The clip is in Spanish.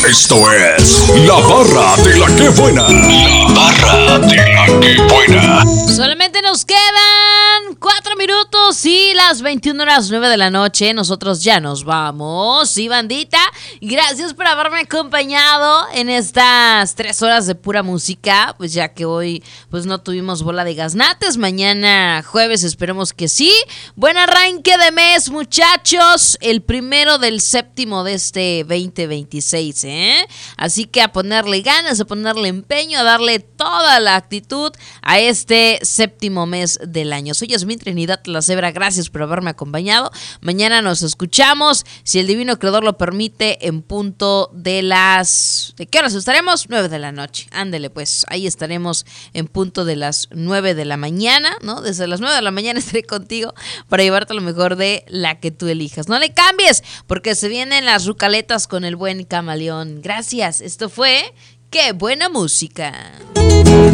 Esto es La Barra de la Que Buena. La Barra de la Que Buena. Solamente nos quedan 4 minutos y las 21:09 de la noche. Nosotros ya nos vamos. Y bandita, gracias por haberme acompañado en estas 3 horas de pura música. Pues ya que hoy pues no tuvimos bola de gaznates. Mañana jueves esperemos que sí. Buen arranque de mes, muchachos. El primero del séptimo de este 2026, ¿eh? Así que a ponerle ganas, a ponerle empeño, a darle toda la actitud a este séptimo mes del año. Soy Yasmín Trinidad La Cebra, gracias por haberme acompañado. Mañana nos escuchamos, si el divino creador lo permite, en punto de las... ¿De qué horas estaremos? 9 de la noche. Ándele pues, ahí estaremos en punto de las 9 de la mañana, ¿no? Desde las 9 de la mañana estaré contigo para llevarte lo mejor de la que tú elijas. No le cambies, porque se vienen las rucaletas con el buen Camaleón. Gracias, esto fue ¡Qué buena música!